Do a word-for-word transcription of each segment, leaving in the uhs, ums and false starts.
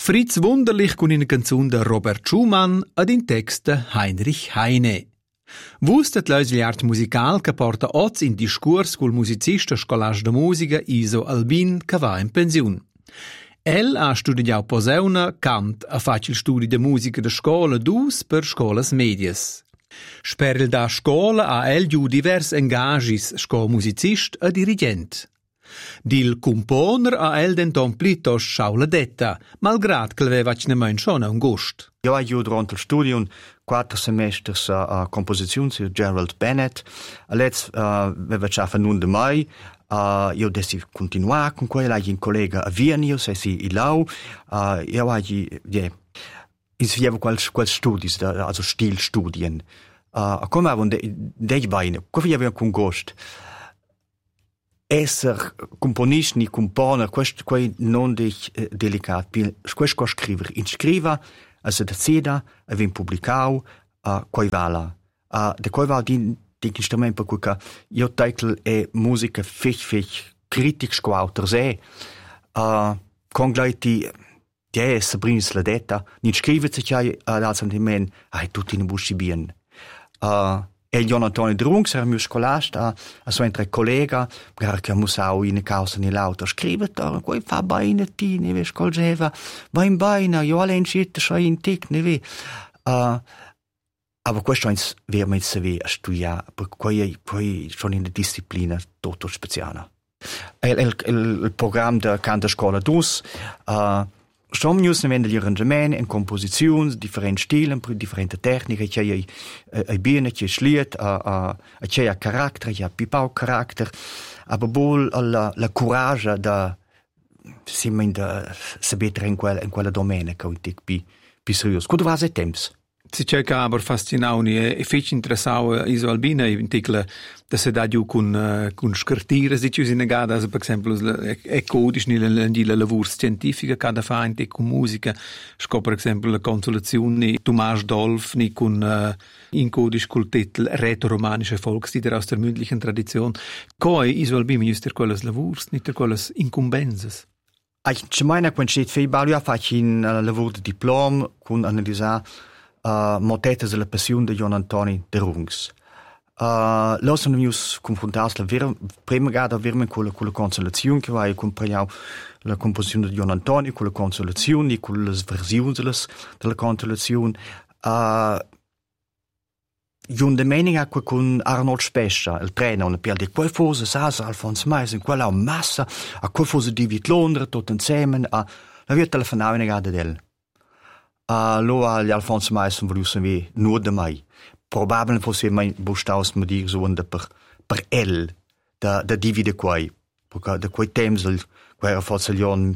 Fritz Wunderlich con una canzone di Robert Schumann ad in text di Heinrich Heine. Wustet leis l'art musical che porta oz in discurs col musicista scolage de musica Iso Albin che va in pensiun. El ha studiato posauna, cant, ha fatto il studi de musica de scola dus per scolas medias. Speril da scola ha el giù divers engagis sco musicist e dirigent. Dil componer ha el denton plitos schauladetta, malgrad che l'aveva cnemen schon un gust. Io ho durante il studium quattro semestri a uh, composizione su Gerald Bennett. Allez uh, aveva già fatto de mai. Uh, io dessi continuare con quella, un collega a Viena, se si ilau. Uh, io ho yeah, insievo quel quel studi, also Stilstudien. Uh, come avevano de, dei bene, come avevano con gust. Esser componist ni componer, questo quei non dich eh, delicat, bil questo scriver in scriva, as da seda, avem publicau, a quei vala. A de quei val din din instrument per cui io titel e musica fich fich critic squauter se. A con gleiti ja Sabrina la detta, ni scrivet sich ja ad sentiment, ai tutti ne busci bien. A El Jon Antonio Drunks era mio scolasta, a suo entre collega, perché musau in causa ni lauter scrivetor, quei fa bene ti, ne ve scolgeva, va in baina, io alle in città so in tic, ne ve. Uh, aber questo è veramente se ve a studiare, perché quei poi sono in disciplina tutto speciale. Il, il, il, il programma da canta scuola dus, uh, Som news ne die arrangementen en compositions, differenti stili, differenti tecniche, c'è ai ai bene che schliet, a a c'è a carattere, c'è pipau carattere, aber bol la la courage da simen da saber in quella in quella domena che un tic pi pi serios. Quando va se temps? Si c'è che aber fascinauni e fece interessau Iso Albina in ticla da se da giù con con scartire si ci si negada per esempio è codice nella nella lavoro scientifica cada fa in con musica scopre per esempio la consolazione Thomas Dolf ni con uh, in codice col titolo rätoromanische Volkslieder aus der mündlichen Tradition coi Iso Albina just der quelles lavors nicht der quelles incumbences. Ich meine quan steht fei balia fac in lavoro di diploma con analizzare Uh, motetes della passione di Jon Antonio Drunks. Uh, Los sono news confrontato la vera prima gada verme con la, con la consolazione che vai compriamo la composizione di Jon Antonio con le consolazioni con le versioni della consolazione. Uh, Jon de mening con Arnold Spescia, il trainer, un per di quel fosse Sasa Alfons Mais in quella massa a quel fosse David Londra tutto insieme a la via telefonare in gada del. Allora gli Alfonso Mais volussero vi nur de mai. Probabilmente fosse mai bustaus ma dir so under per per el da da divide quai. Perché da quei temps il quella forse gli on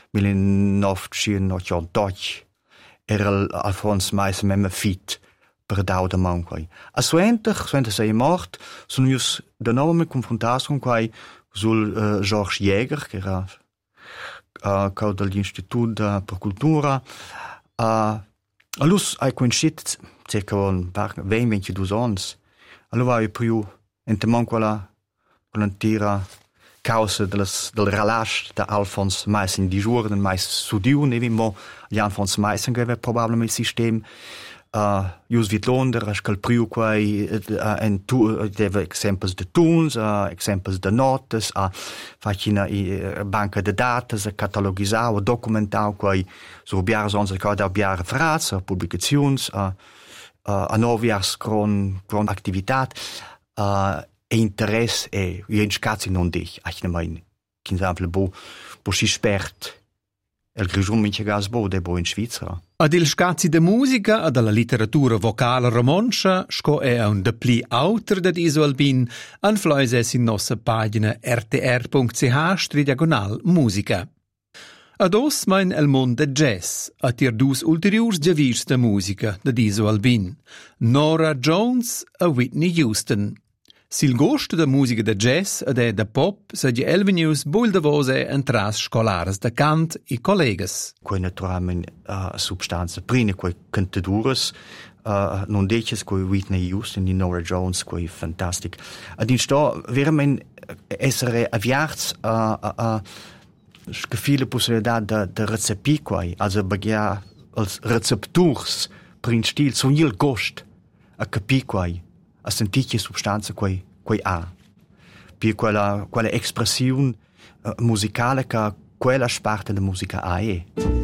millenovecentottantocht era Alfonso Mais memme fit per dauda man quai. A suenter, suenter sei mort, sono just de nome confrontato con quai sul uh, Georges Jäger che era uh, cau dell'Istituto per Cultura. Uh, allus ai coincit circa un venti ventidue ans. Allora vai più in temon quella quella causa dels del relash da Alfons Mais in die giorni mais studiu ne vimo gli Alfons Mais che aveva probabilmente il sistema uh, Jus vit Londra as cal priu quai uh, en tu deve exemples de tunes, uh, exemples de notes, a uh, facina uh, banca de datas, a catalogisau, a documentau quai so biars onze cada biare frats, a publications, a uh, a novias cron cron activitat, a uh, e interesse e io in scazzi non dich, ach ne mein, kin exemple bo bo si spert. El grigium mince gas bo de bo in Svizzera. Ad il scazzi de musica e della letteratura vocale romancia sco è un de pli autor de Iso Albin anflois es in nostra pagina r t r punct c h diagonal musica. Ad os mein el mond de jazz, a tir dus ulteriors giavirs de musica de Iso Albin, Nora Jones e Whitney Houston. Sil gosto da musica da jazz ed è da pop, sa di elvenius bull da vose entras scolares da cant i collegas. Quei naturalmente uh, substanza prine quei cantadures, uh, non deces quei Whitney Houston di Nora Jones, quei fantastic. Ad in sto veramente essere avviarts uh, uh, uh, che viele possibilità de, de recepir quai, also bagia als receptors per in stil, son il gost a capir quai, a sentir che substanza quai, quai ha. Per quella, quella expressione uh, musicale che quella parte da musica ha è.